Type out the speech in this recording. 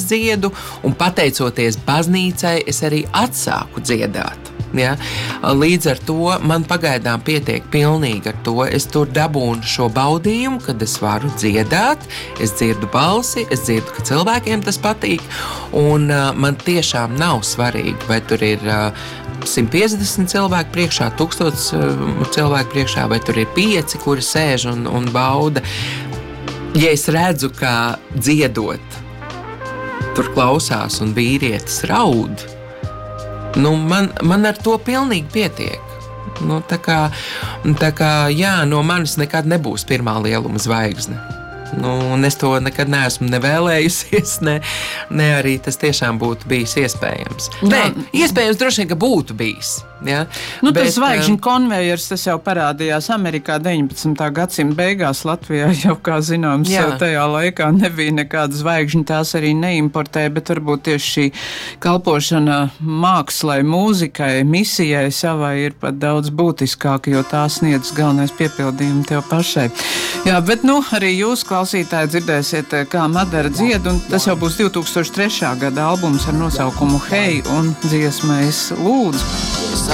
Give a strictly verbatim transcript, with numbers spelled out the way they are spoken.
dziedu, un pateicoties baznīcai, es arī atsāku dziedāt. Ja? Līdz ar to man pagaidām pietiek pilnīgi ar to. Es tur dabūnu šo baudījumu, kad es varu dziedāt, es dzirdu balsi, es dzirdu, ka cilvēkiem tas patīk, un uh, man tiešām nav svarīgi, vai tur ir uh, simt piecdesmit cilvēku priekšā, tūkstots uh, cilvēku priekšā, vai tur ir pieci, kuri sēž un, un bauda. Ja es redzu, ka dziedot tur klausās un vīrietis raud, nu, man, man ar to pilnīgi pietiek. Nu, tā kā, tā kā, jā, no manis nekad nebūs pirmā lieluma zvaigzne. Nu, un es to nekad neesmu nevēlējusies, ne, ne arī tas tiešām būtu bijis iespējams. Nē, iespējams droši vien, ka būtu bijis. Ja? Nu, Bet, tas zvaigžņu konvejers, tas jau parādījās Amerikā deviņpadsmitā gadsimta beigās. Latvijā jau, kā zināms, jā. tajā laikā nebija nekāda zvaigžņa, tās arī neimportēja, bet varbūt tieši šī kalpošana mākslai, mūzikai, misijai savai ir pat daudz būtiskāka, jo tā sniedz galvenais piepildījumi tev pašai. Jā, bet nu, arī jūs, klausītāji, dzirdēsiet, kā Madara dzied, un tas jau būs divtūkstoš trešā gada albums ar nosaukumu Hei un dziesmais Lūdzu.